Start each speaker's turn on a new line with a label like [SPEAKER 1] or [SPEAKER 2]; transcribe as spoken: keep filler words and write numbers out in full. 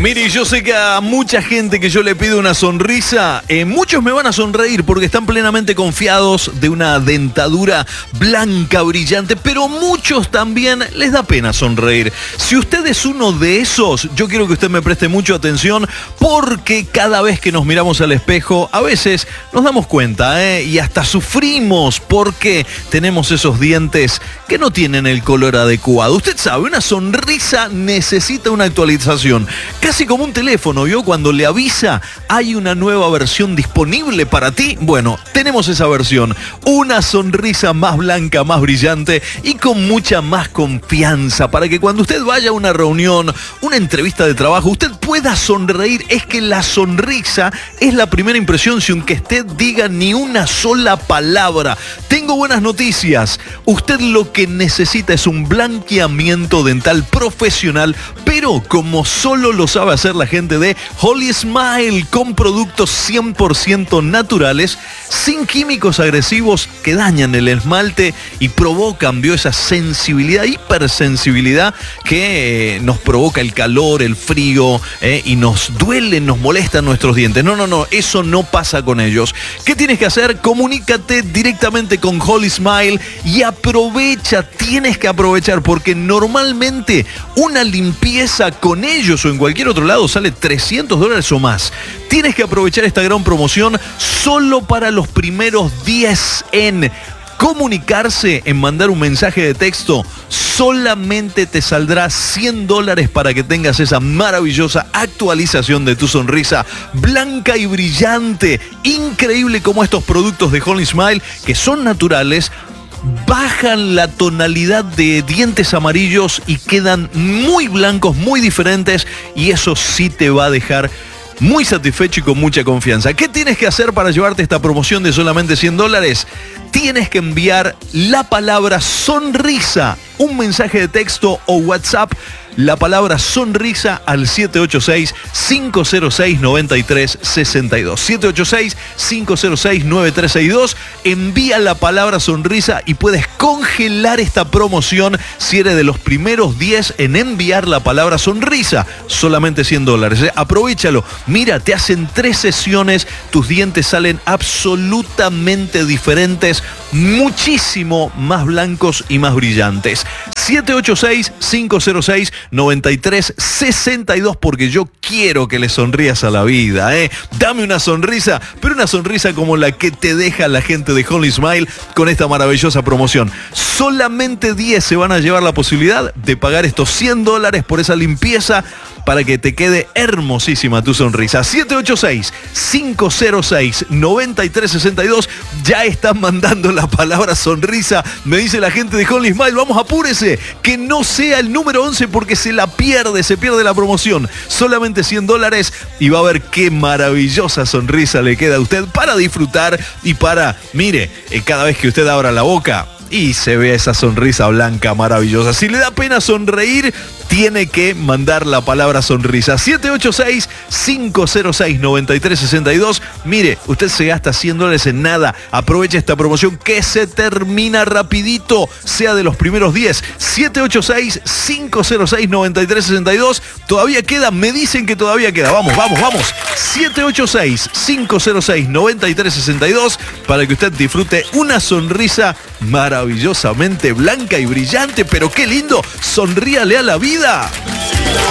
[SPEAKER 1] Mire, yo sé que a mucha gente que yo le pido una sonrisa, eh, muchos me van a sonreír porque están plenamente confiados de una dentadura blanca, brillante, pero muchos también les da pena sonreír. Si usted es uno de esos, yo quiero que usted me preste mucha atención porque cada vez que nos miramos al espejo, a veces nos damos cuenta, ¿eh? Y hasta sufrimos porque tenemos esos dientes que no tienen el color adecuado. Usted sabe, una sonrisa necesita una actualización. Casi como un teléfono, ¿vio? Cuando le avisa, hay una nueva versión disponible para ti. Bueno, tenemos esa versión. Una sonrisa más blanca, más brillante y con mucha más confianza para que cuando usted vaya a una reunión, una entrevista de trabajo, usted pueda sonreír. Es que la sonrisa es la primera impresión sin que usted diga ni una sola palabra. Tengo buenas noticias. Usted lo que necesita es un blanqueamiento dental profesional, pero como solo lo sabe hacer la gente de Holy Smile, con productos cien por ciento naturales, sin químicos agresivos que dañan el esmalte y provocan, vio, esa sensibilidad, hipersensibilidad que eh, nos provoca el calor, el frío eh, y nos duelen, nos molestan nuestros dientes. No, no, no, eso no pasa con ellos. ¿Qué tienes que hacer? Comunícate directamente con Holy Smile y aprovecha, tienes que aprovechar porque normalmente una limpieza con ellos o en cualquier otro lado sale trescientos dólares o más. Tienes que aprovechar esta gran promoción solo para los primeros diez en comunicarse, en mandar un mensaje de texto. Solamente te saldrá cien dólares para que tengas esa maravillosa actualización de tu sonrisa blanca y brillante. Increíble como estos productos de Holy Smile, que son naturales, bajan la tonalidad de dientes amarillos y quedan muy blancos, muy diferentes, y eso sí te va a dejar muy satisfecho y con mucha confianza. ¿Qué tienes que hacer para llevarte esta promoción de solamente cien dólares? Tienes que enviar la palabra sonrisa, un mensaje de texto o WhatsApp, la palabra sonrisa al siete ocho seis, cinco cero seis, nueve tres seis dos. siete ocho seis, cinco cero seis, nueve tres seis dos. Envía la palabra sonrisa y puedes congelar esta promoción si eres de los primeros diez en enviar la palabra sonrisa. Solamente cien dólares. ¿eh? Aprovechalo. Mira, te hacen tres sesiones, tus dientes salen absolutamente diferentes, muchísimo más blancos y más brillantes. siete ocho seis, cinco cero seis, nueve tres seis dos, porque yo quiero que le sonrías a la vida, ¿eh? Dame una sonrisa, pero una sonrisa como la que te deja la gente de Holy Smile con esta maravillosa promoción. Solamente diez se van a llevar la posibilidad de pagar estos cien dólares por esa limpieza para que te quede hermosísima tu sonrisa. siete ocho seis, cinco cero seis, nueve tres seis dos. Ya están mandando la palabra sonrisa. Me dice la gente de Holy Smile, vamos, apúrese, que no sea el número once porque se la pierde, se pierde la promoción. Solamente cien dólares y va a ver qué maravillosa sonrisa le queda a usted para disfrutar y para, mire, eh, cada vez que usted abra la boca y se ve esa sonrisa blanca maravillosa. Si le da pena sonreír, tiene que mandar la palabra sonrisa. siete ocho seis, cinco cero seis, nueve tres seis dos. Mire, usted se gasta cien dólares en nada. Aprovecha esta promoción que se termina rapidito. Sea de los primeros diez. siete ocho seis, cinco cero seis, nueve tres seis dos. Todavía queda, me dicen que todavía queda. Vamos, vamos, vamos. siete ocho seis, cinco cero seis, nueve tres seis dos para que usted disfrute una sonrisa maravillosamente blanca y brillante. Pero qué lindo, sonríale a la vida.